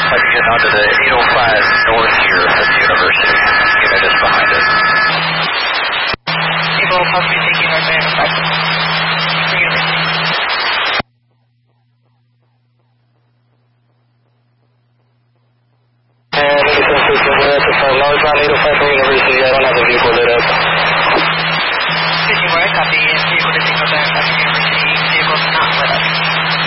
Have you getting onto the 805 north here at the university. Unit is behind it. People will possibly taking our 805. And Large on 805 for University,